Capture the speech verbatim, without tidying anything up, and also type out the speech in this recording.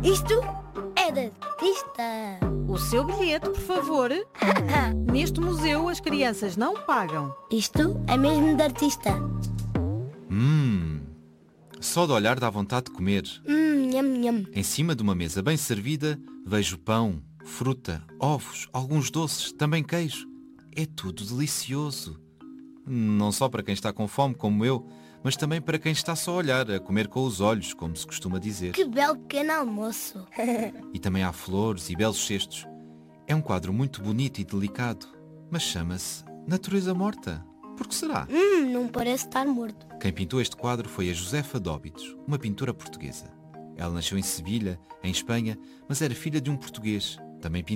Isto é de artista. O seu bilhete, por favor. Neste museu as crianças não pagam. Isto é mesmo de artista. Hum, só de olhar dá vontade de comer. Hum, nham, nham. Em cima de uma mesa bem servida, vejo pão, fruta, ovos, alguns doces, também queijo. É tudo delicioso. Não só para quem está com fome, como eu, mas também para quem está só a olhar, a comer com os olhos, como se costuma dizer. Que belo pequeno almoço. E também há flores e belos cestos. É um quadro muito bonito e delicado, mas chama-se Natureza Morta. Por que será? Hum, não parece estar morto. Quem pintou este quadro foi a Josefa Dóbitos, uma pintora portuguesa. Ela nasceu em Sevilha, em Espanha, mas era filha de um português, também pintor.